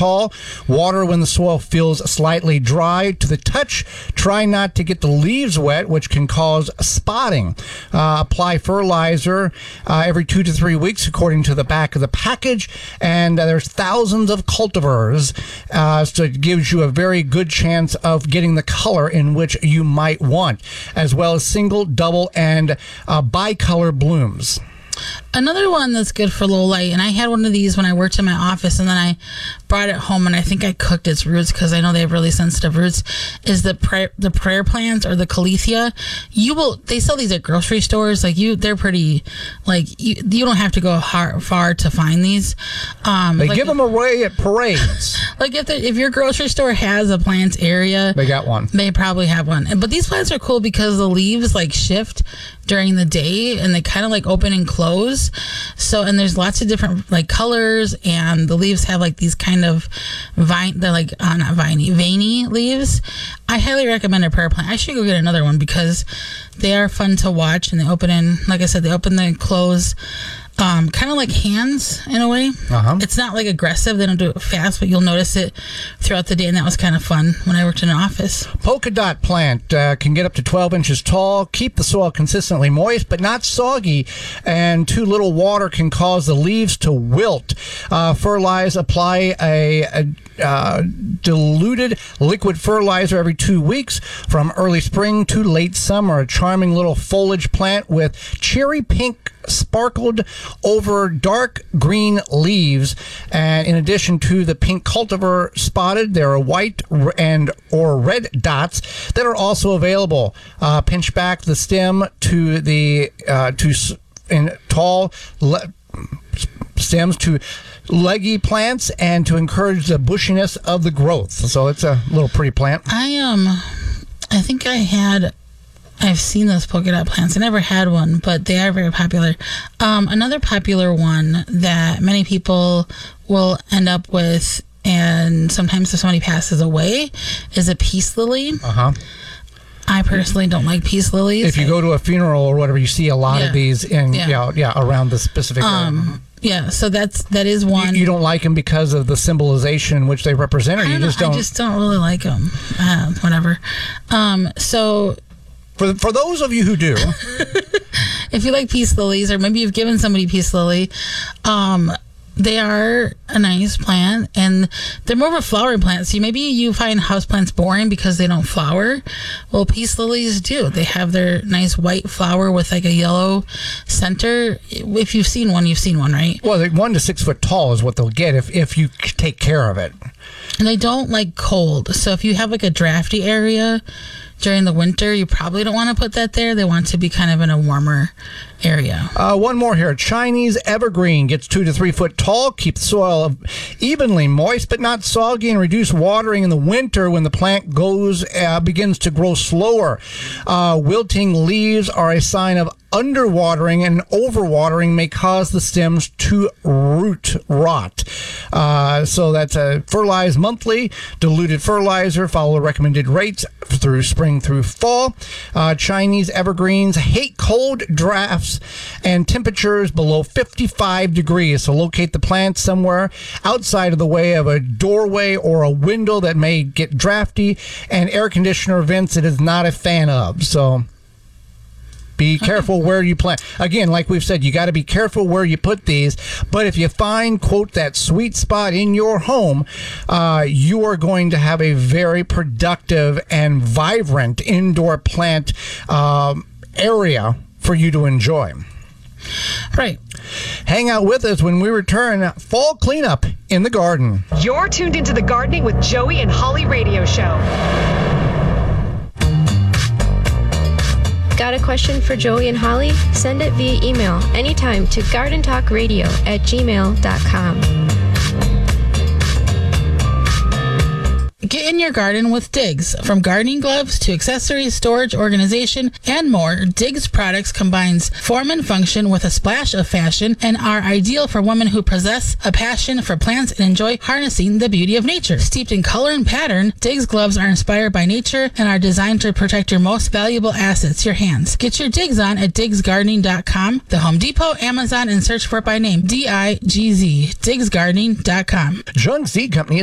tall. Water when the soil feels slightly dry to the touch. Try not to get the leaves wet, which can cause spotting. Apply fertilizer every 2 to 3 weeks, according to the back of the package. And there's thousands of cultivars, so it gives you a very good chance of getting the color in which you might want, as well as single, double, and bicolor blooms. Another one that's good for low light, and I had one of these when I worked in my office, and then I brought it home, and I think I cooked its roots because I know they have really sensitive roots, is the prayer plants or the caletheia. They sell these at grocery stores. They're pretty, you don't have to go far to find these. They give them away at parades. If your grocery store has a plant area, they got one. They probably have one. But these plants are cool because the leaves shift during the day, and they kind of open and close. So, and there's lots of different colors, and the leaves have these kind of veiny leaves. I highly recommend a prayer plant. I should go get another one because they are fun to watch, and they open in, like I said, they open and close. Kind of like hands in a way. It's not aggressive. They don't do it fast, but you'll notice it throughout the day, and that was kind of fun when I worked in an office. Polka dot plant can get up to 12 inches tall, keep the soil consistently moist but not soggy, and too little water can cause the leaves to wilt. Fertilize, apply a diluted liquid fertilizer every 2 weeks from early spring to late summer. A charming little foliage plant with cherry pink sparkled over dark green leaves, and in addition to the pink cultivar spotted, there are white and or red dots that are also available. Pinch back the stem to the tall stems to leggy plants and to encourage the bushiness of the growth. So it's a little pretty plant. I think I've seen those polka dot plants. I never had one, but they are very popular. Another popular one that many people will end up with, and sometimes if somebody passes away, is a peace lily. I personally don't like peace lilies. If you go to a funeral or whatever, you see a lot of these around the specific yeah, so that is one. You don't like them because of the symbolization which they represent, or you just don't? I just don't really like them. Whatever. So for those of you who do, if you like peace lilies, or maybe you've given somebody peace lily, they are a nice plant, and they're more of a flowering plant. So maybe you find houseplants boring because they don't flower. Well, peace lilies do. They have their nice white flower with a yellow center. If you've seen one, right? Well, they're 1 to 6 foot tall is what they'll get if you take care of it. And they don't like cold. So if you have a drafty area during the winter, you probably don't want to put that there. They want to be kind of in a warmer area. One more here. Chinese evergreen gets 2 to 3 foot tall, keep the soil evenly moist but not soggy, and reduce watering in the winter when the plant begins to grow slower. Wilting leaves are a sign of underwatering, and overwatering may cause the stems to root rot. So that's fertilize monthly, diluted fertilizer, follow recommended rates through spring through fall. Chinese evergreens hate cold drafts and temperatures below 55 degrees. So locate the plant somewhere outside of the way of a doorway or a window that may get drafty, and air conditioner vents it is not a fan of. So be careful where you plant. Again, like we've said, you got to be careful where you put these. But if you find, quote, that sweet spot in your home, you are going to have a very productive and vibrant indoor plant area for you to enjoy. Right. Hang out with us when we return. Fall cleanup in the garden. You're tuned into the Gardening with Joey and Holly radio show. Got a question for Joey and Holly? Send it via email anytime to gardentalkradio@gmail.com. Get in your garden with Diggs. From gardening gloves to accessories, storage, organization, and more, Diggs products combines form and function with a splash of fashion and are ideal for women who possess a passion for plants and enjoy harnessing the beauty of nature. Steeped in color and pattern, Diggs gloves are inspired by nature and are designed to protect your most valuable assets, your hands. Get your Diggs on at DiggsGardening.com, the Home Depot, Amazon, and search for it by name, DIGZ, DiggsGardening.com. Jung Seed Company